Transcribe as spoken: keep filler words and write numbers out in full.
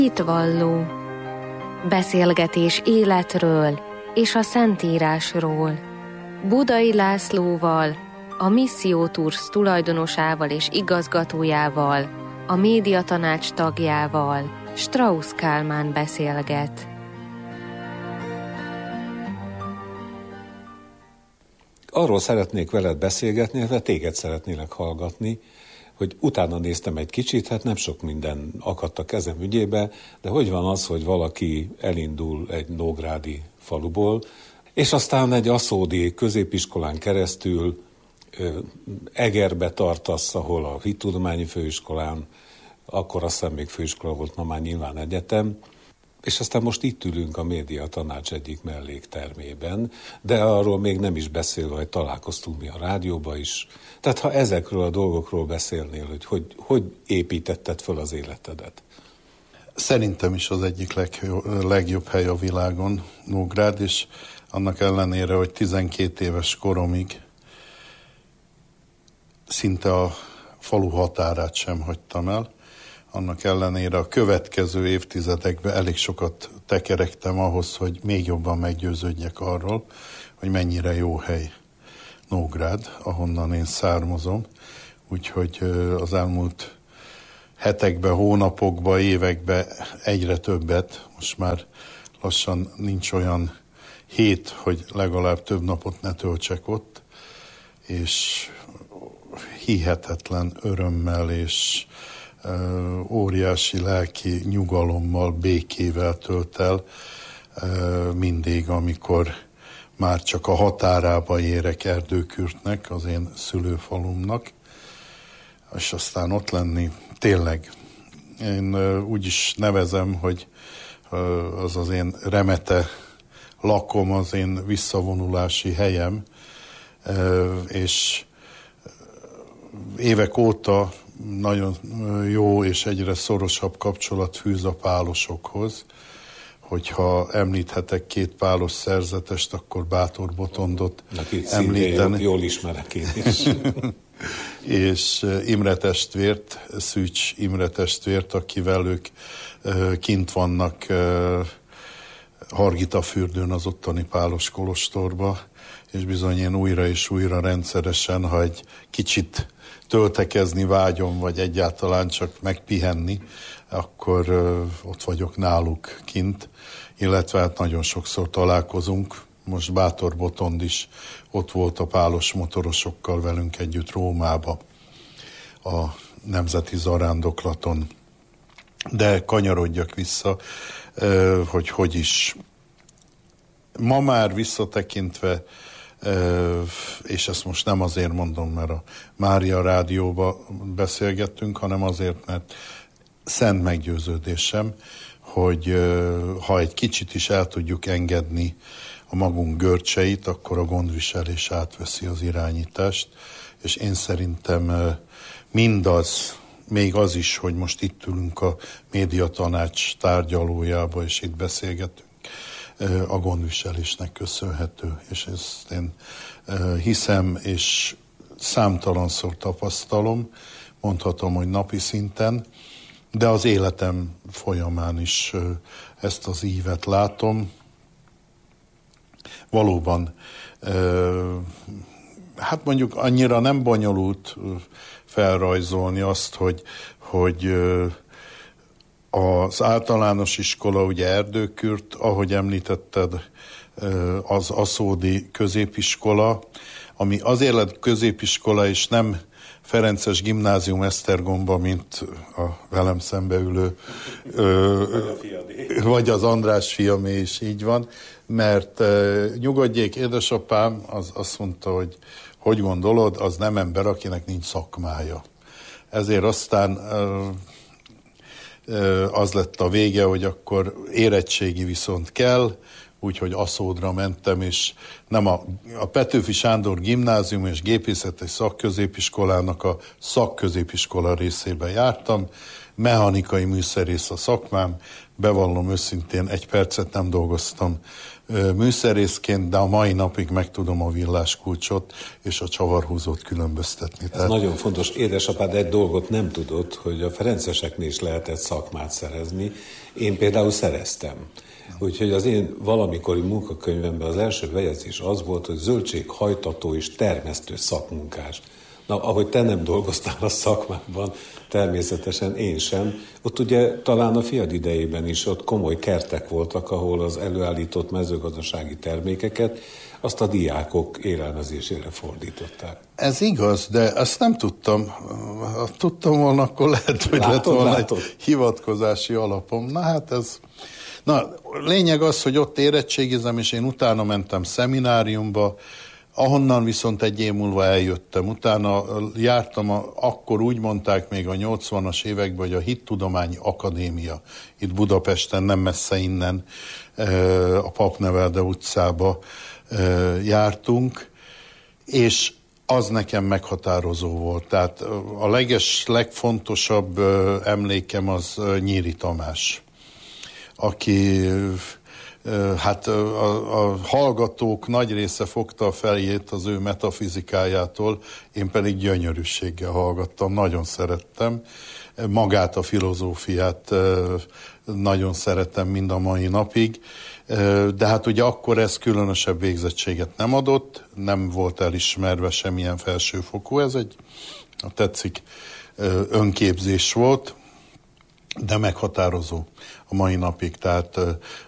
Hitvalló. Beszélgetés életről és a Szentírásról. Budai Lászlóval, a Misszió Tours tulajdonosával és igazgatójával, a médiatanács tagjával, Strauss Kálmán beszélget. Arról szeretnék veled beszélgetni, illetve téged szeretnélek hallgatni, hogy utána néztem egy kicsit, hát nem sok minden akadt a kezem ügyébe, de hogy van az, hogy valaki elindul egy nógrádi faluból, és aztán egy aszódi középiskolán keresztül ö, Egerbe tartasz, ahol a hittudományi főiskolán, akkor aztán még főiskola volt, ma már nyilván egyetem, és aztán most itt ülünk a média tanács egyik melléktermében, de arról még nem is beszélve, hogy találkoztunk mi a rádióba is. Tehát ha ezekről a dolgokról beszélnél, hogy hogy, hogy építetted föl az életedet? Szerintem is az egyik legjobb, legjobb hely a világon, Nógrád, és annak ellenére, hogy tizenkét éves koromig szinte a falu határát sem hagytam el, annak ellenére a következő évtizedekben elég sokat tekerektem ahhoz, hogy még jobban meggyőződjek arról, hogy mennyire jó hely Nógrád, ahonnan én származom. Úgyhogy az elmúlt hetekben, hónapokban, években egyre többet, most már lassan nincs olyan hét, hogy legalább több napot ne töltsek ott, és hihetetlen örömmel és óriási lelki nyugalommal, békével tölt el mindig, amikor már csak a határába érek Erdőkürtnek, az én szülőfalumnak, és aztán ott lenni tényleg. Én úgy is nevezem, hogy az az én remete lakom, az én visszavonulási helyem, és évek óta nagyon jó és egyre szorosabb kapcsolat fűz a pálosokhoz. Hogyha említhetek két pálos szerzetest, akkor Bátor Botondot említeni. Jól ismerek én is. És Imre testvért, Szűcs Imre testvért, akivel ők kint vannak Hargitafürdőn, az ottani pálos kolostorba, és bizony én újra és újra rendszeresen, ha egy kicsit töltekezni vágyom, vagy egyáltalán csak megpihenni, akkor ö, ott vagyok náluk kint, illetve hát nagyon sokszor találkozunk. Most Bátor Botond is ott volt a pálos motorosokkal velünk együtt Rómába, a nemzeti zarándoklaton. De kanyarodjak vissza, ö, hogy hogy is. Ma már visszatekintve, és ezt most nem azért mondom, mert a Mária rádióba beszélgettünk, hanem azért, mert szent meggyőződésem, hogy ha egy kicsit is el tudjuk engedni a magunk görcseit, akkor a gondviselés átveszi az irányítást, és én szerintem mindaz, még az is, hogy most itt ülünk a médiatanács tárgyalójába, és itt beszélgetünk, a gondviselésnek köszönhető, és ezt én hiszem, és számtalanszor tapasztalom, mondhatom, hogy napi szinten, de az életem folyamán is ezt az ívet látom. Valóban, hát mondjuk annyira nem bonyolult felrajzolni azt, hogy, hogy az általános iskola, ugye Erdőkürt, ahogy említetted, az aszódi középiskola, ami azért lett középiskola, és nem Ferences Gimnázium Esztergomba, mint a velem szembeülő, vagy az András fiamé is így van, mert nyugodjék, édesapám az azt mondta, hogy hogy gondolod, az nem ember, akinek nincs szakmája. Ezért aztán az lett a vége, hogy akkor érettségi viszont kell, úgyhogy Aszódra mentem, és nem a, a Petőfi Sándor Gimnázium és Gépészeti Szakközépiskolának a szakközépiskola részében jártam, mechanikai műszerész a szakmám, bevallom őszintén, egy percet nem dolgoztam műszerészként, de a mai napig meg tudom a villáskulcsot és a csavarhúzót különböztetni. Ez Tehát... nagyon fontos. Édesapád egy dolgot nem tudott, hogy a ferenceseknél is lehetett szakmát szerezni. Én például szereztem. Úgyhogy az én valamikori munkakönyvemben az első bejegyzés az volt, hogy zöldséghajtató és termesztő szakmunkás. Na, ahogy te nem dolgoztál a szakmában, természetesen én sem. Ott ugye talán a fiad idejében is ott komoly kertek voltak, ahol az előállított mezőgazdasági termékeket azt a diákok élelmezésére fordították. Ez igaz, de ezt nem tudtam. Ha tudtam volna, akkor lehet, hogy látod, lett volna látod? Egy hivatkozási alapom. Na hát ez... Na, lényeg az, hogy ott érettségizem, és én utána mentem szemináriumba, ahonnan viszont egy év múlva eljöttem. Utána jártam, a, akkor úgy mondták még a nyolcvanas években, hogy a Hittudományi Akadémia, itt Budapesten, nem messze innen, a Papnevelde utcába jártunk, és az nekem meghatározó volt. Tehát a leges, legfontosabb emlékem az Nyíri Tamás, aki... Hát a, a hallgatók nagy része fogta a fejét az ő metafizikájától, én pedig gyönyörűséggel hallgattam, nagyon szerettem. Magát a filozófiát nagyon szeretem mind a mai napig, de hát ugye akkor ez különösebb végzettséget nem adott, nem volt elismerve semmilyen felsőfokú, ez egy, tetszik, önképzés volt, de meghatározó a mai napig. Tehát